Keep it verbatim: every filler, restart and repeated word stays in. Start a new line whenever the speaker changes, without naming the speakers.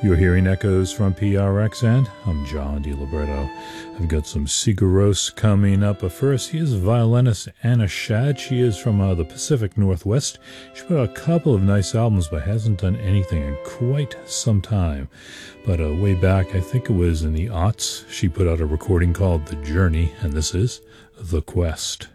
You're hearing echoes from P R X, and I'm John DiLibretto. I've got some Sigur coming up. But first, here's violinist Anna Shad. She is from uh, the Pacific Northwest. She put out a couple of nice albums, but hasn't done anything in quite some time. But uh, way back, I think it was in the aughts, she put out a recording called The Journey, and this is The Quest.